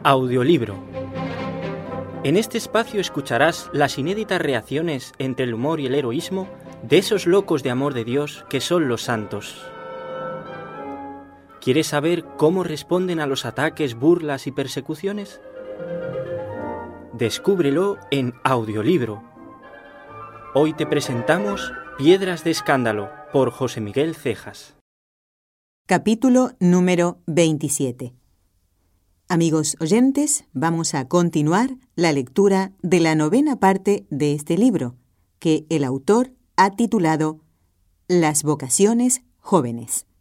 Audiolibro. En este espacio escucharás las inéditas reacciones entre el humor y el heroísmo de esos locos de amor de Dios que son los santos. ¿Quieres saber cómo responden a los ataques, burlas y persecuciones? Descúbrelo en Audiolibro. Hoy te presentamos Piedras de Escándalo, por José Miguel Cejas. Capítulo número 27. Amigos oyentes, vamos a continuar la lectura de la 9ª parte de este libro, que el autor ha titulado Las vocaciones jóvenes.